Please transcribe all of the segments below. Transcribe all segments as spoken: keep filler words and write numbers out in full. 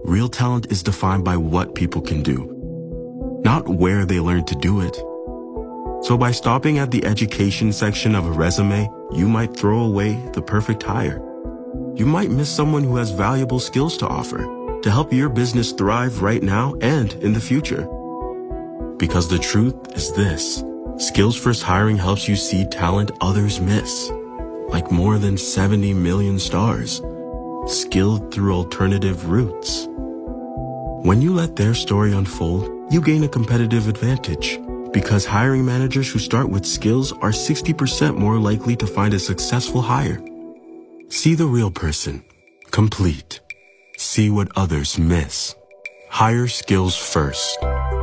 Real talent is defined by what people can do, not where they learn to do it. So by stopping at the education section of a resume, you might throw away the perfect hire. You might miss someone who has valuable skills to offer to help your business thrive right now and in the future. Because the truth is this: Skills First Hiring helps you see talent others miss, like more than seventy million stars, skilled through alternative routes. When you let their story unfold, you gain a competitive advantage, because hiring managers who start with skills are sixty percent more likely to find a successful hire. See the real person, complete. See what others miss. Hire skills first.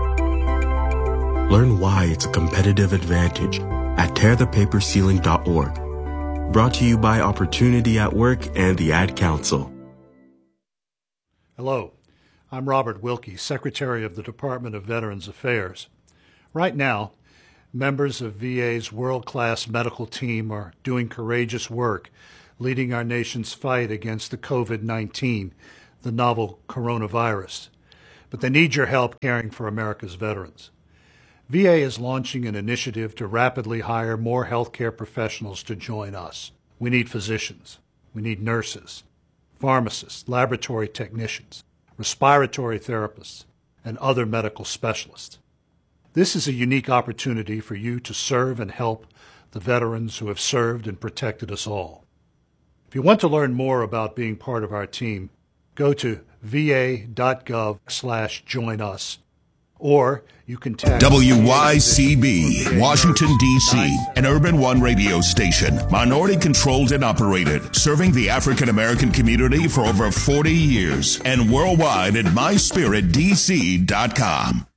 Learn why it's a competitive advantage at tear the paper ceiling dot org. Brought to you by Opportunity at Work and the Ad Council. Hello, I'm Robert Wilkie, Secretary of the Department of Veterans Affairs. Right now, members of V A's world-class medical team are doing courageous work, leading our nation's fight against the COVID nineteen, the novel coronavirus. But they need your help caring for America's veterans. V A is launching an initiative to rapidly hire more healthcare professionals to join us. We need physicians, we need nurses, pharmacists, laboratory technicians, respiratory therapists, and other medical specialists. This is a unique opportunity for you to serve and help the veterans who have served and protected us all. If you want to learn more about being part of our team, go to va.gov slash join us, or you can text W Y C B, Washington, D C, an Urban One radio station, minority-controlled and operated, serving the African-American community for over forty years, and worldwide at my spirit d c dot com.